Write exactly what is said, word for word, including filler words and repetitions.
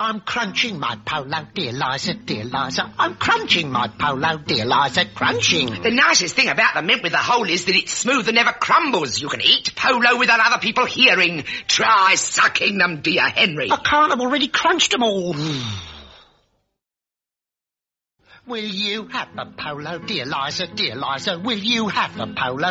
I'm crunching my polo, dear Liza, dear Liza. I'm crunching my polo, dear Liza, crunching. The nicest thing about the mint with the hole is that it's smooth and never crumbles. You can eat polo without other people hearing. Try sucking them, dear Henry. I can't, I've already crunched them all. Will you have the polo, dear Liza, dear Liza? Will you have the polo?